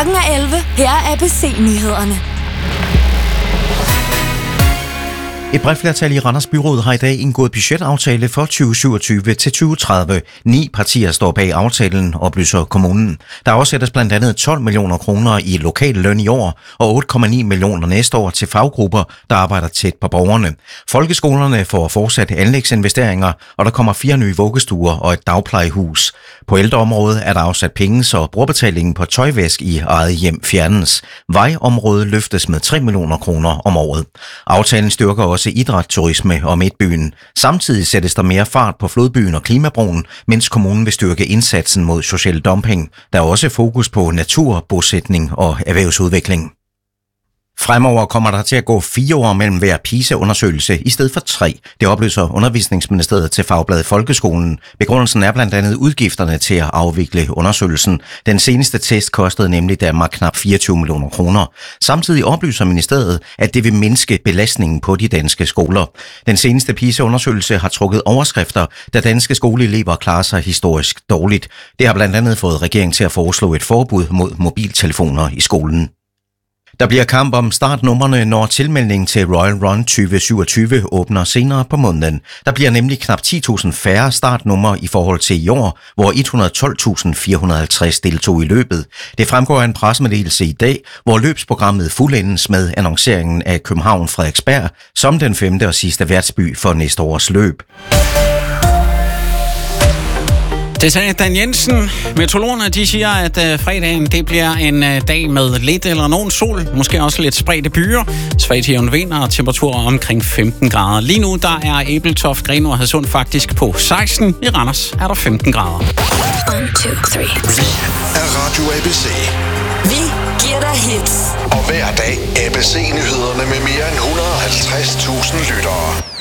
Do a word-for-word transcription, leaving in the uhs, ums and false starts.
Klokken er elleve. Her er A B C-nyhederne. Et bredt flertal i Randers Byråd har i dag indgået budgetaftale for tyve syvogtyve til tyve tredive. Ni partier står bag aftalen, oplyser kommunen. Der afsættes blandt andet tolv millioner kroner i lokal løn i år og otte komma ni millioner næste år til faggrupper, der arbejder tæt på borgerne. Folkeskolerne får fortsat anlægsinvesteringer, og der kommer fire nye vuggestuer og et dagplejehus. På ældreområdet er der afsat penge, så brugerbetalingen på tøjvask i eget hjem fjernes. Vejområdet løftes med tre millioner kroner om året. Aftalen styrker også idræt, turisme og midtbyen. Samtidig sættes der mere fart på Flodbyen og Klimabroen, mens kommunen vil styrke indsatsen mod social dumping. Der er også fokus på natur, bosætning og erhvervsudvikling. Fremover kommer der til at gå fire år mellem hver PISA-undersøgelse i stedet for tre. Det oplyser Undervisningsministeriet til Fagbladet Folkeskolen. Begrundelsen er blandt andet udgifterne til at afvikle undersøgelsen. Den seneste test kostede nemlig Danmark knap fireogtyve millioner kroner. Samtidig oplyser ministeriet, at det vil mindske belastningen på de danske skoler. Den seneste PISA-undersøgelse har trukket overskrifter, da danske skoleelever klarer sig historisk dårligt. Det har blandt andet fået regeringen til at foreslå et forbud mod mobiltelefoner i skolen. Der bliver kamp om startnumrene, når tilmeldingen til Royal Run tyve syvogtyve åbner senere på måneden. Der bliver nemlig knap ti tusind færre startnumre i forhold til i år, hvor et hundrede og tolv tusind fire hundrede og halvtreds deltog i løbet. Det fremgår af en pressemeddelelse i dag, hvor løbsprogrammet fuldendes med annonceringen af København-Frederiksberg som den femte og sidste værtsby for næste års løb. Det sagde Dan Jensen. Meteorologerne de siger, at øh, fredagen det bliver en øh, dag med lidt eller nogen sol. Måske også lidt spredte byer. Svagt jævn vind og temperaturer omkring femten grader. Lige nu der er Ebeltoft, Grenaa og Hadsund faktisk på seksten. I Randers er der femten grader. one, two, three. Vi er Radio A B C. Vi giver dig hits. Og hver dag A B C-nyhederne med mere end et hundrede og halvtreds tusind lyttere.